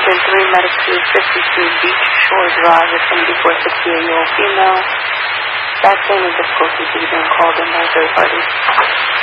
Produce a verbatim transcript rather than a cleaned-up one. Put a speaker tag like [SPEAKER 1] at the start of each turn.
[SPEAKER 1] three Medical fifty-two Beach Shore Drive, attending for a sixty-eight-year-old female. Back pain and difficulty breathing called in by third parties.